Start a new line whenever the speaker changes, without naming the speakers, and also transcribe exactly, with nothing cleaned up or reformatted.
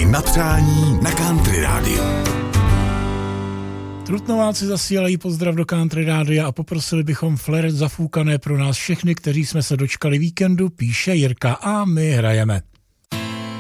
na přání na Country Rádiu.
Trutnováci zasílají pozdrav do Country Rádia a poprosili bychom flér zafoukané pro nás všechny, kteří jsme se dočkali víkendu, píše Jirka, a my hrajeme.